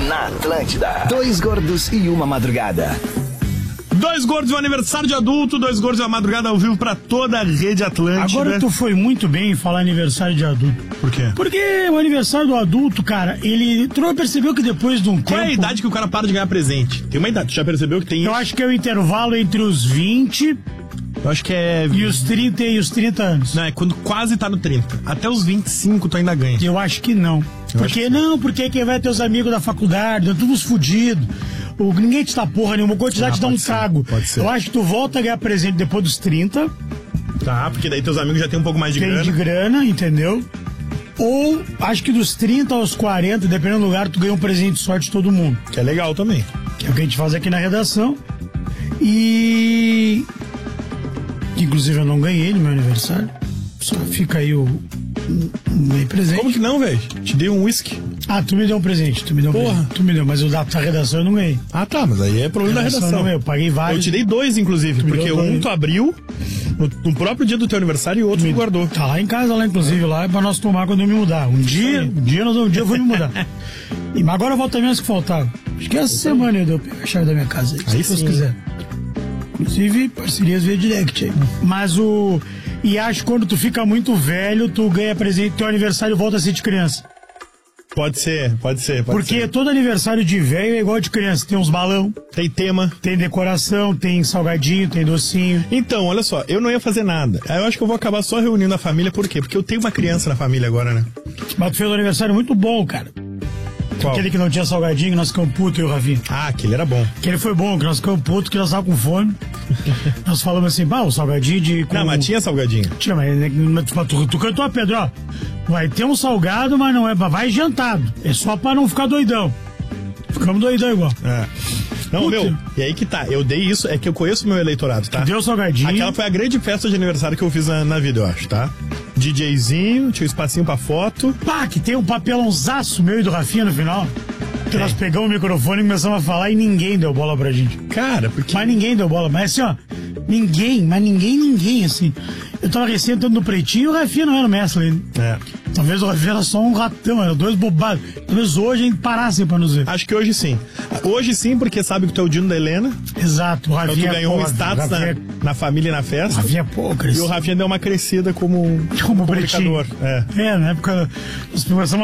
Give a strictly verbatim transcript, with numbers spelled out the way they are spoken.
na Atlântida. Dois gordos e uma madrugada. Dois gordos e um aniversário de adulto, dois gordos e uma madrugada ao vivo pra toda a rede Atlântida. Agora tu foi muito bem em falar aniversário de adulto. Por quê? Porque o aniversário do adulto, cara, ele... Tu não percebeu que depois de um Qual tempo... é a idade que o cara para de ganhar presente? Tem uma idade, tu já percebeu que tem... Eu acho que é o intervalo entre os vinte... Eu acho que é... E os trinta e os trinta anos. Não, é quando quase tá no trinta. Até os vinte e cinco tu ainda ganha. Eu acho que não. Eu Porque acho que não, porque quem vai ter os amigos da faculdade, todos os fudidos. O, ninguém te dá porra nenhuma, o quantidade Ah, te dá um pode ser, cago. pode ser. Eu acho que tu volta a ganhar presente depois dos trinta. Tá, porque daí teus amigos já tem um pouco mais de Tem grana. de grana, entendeu? Ou acho que dos trinta aos quarenta, dependendo do lugar, tu ganha um presente de sorte de todo mundo. Que é legal também. Que é o que a gente faz aqui na redação. E... Inclusive eu não ganhei no meu aniversário. Só fica aí o... o meu presente. Como que não, velho? Te dei um whisky. Ah, tu me deu um presente, tu me deu um Porra. presente. Tu me deu, mas o da tua redação eu não ganhei. Ah, tá, mas aí é problema da Redação redação. não ganhei, eu paguei vários. Eu te dei dois, inclusive, Tu me porque deu um dois. tu abriu no, no próprio dia do teu aniversário e o outro tu guardou. Tá lá em casa, lá inclusive, lá é pra nós tomar quando eu me mudar. Um dia, um dia, nós- um dia eu vou me mudar. E, mas agora volta menos que faltava. Acho que essa semana eu dou pegar a chave da minha casa aí, Aí se Deus sim. quiser. Inclusive, parcerias via direct aí. Mas o... E acho que quando tu fica muito velho, tu ganha presente, teu aniversário volta a ser de criança. Pode ser, pode ser, pode Porque ser. todo aniversário de velho é igual de criança. Tem uns balão, Tem tema. tem decoração, tem salgadinho, tem docinho. Então, olha só, eu não ia fazer nada. Aí eu acho que eu vou acabar só reunindo a família, por quê? Porque eu tenho uma criança na família agora, né? Mas tu fez um aniversário muito bom, cara. Qual? Aquele que não tinha salgadinho, que nós ficamos putos, eu e o Rafinha. Ah, aquele era bom. Aquele foi bom, que nós ficamos putos, que nós tava com fome. Nós falamos assim, bah, o salgadinho de... Com... Não, mas tinha salgadinho. Tinha, mas, mas tu, tu, tu cantou a Pedro, ó. Vai ter um salgado, mas não é, vai jantado. É só pra não ficar doidão. Ficamos doidão igual. É. Não, Puta. meu, e aí que tá, eu dei isso, é que eu conheço o meu eleitorado, tá? Deu salgadinho. Aquela foi a grande festa de aniversário que eu fiz na, na vida, eu acho, tá? DJzinho, tinha um espacinho pra foto. Pá, que tem um papelãozaço meu e do Rafinha no final. Que nós pegamos o microfone e começamos a falar e ninguém deu bola pra gente. Cara, porque... Mas ninguém deu bola. Mas assim, ó, ninguém, mas ninguém, ninguém, assim. Eu tava recém entrando no Pretinho e o Rafinha não era o mestre ainda. É. Talvez o Rafinha era só um ratão, eram dois bobados. Talvez hoje a gente parasse pra nos ver. Acho que hoje sim. Hoje sim, porque sabe que tu é o Dino da Helena. Exato, o Então tu Rafinha... ganhou um pô, status na, Rafinha, na família e na festa. Rafinha, pô, E cresceu. o Rafinha deu uma crescida como, Como Pretinho. comunicador. É. É, na época nós começamos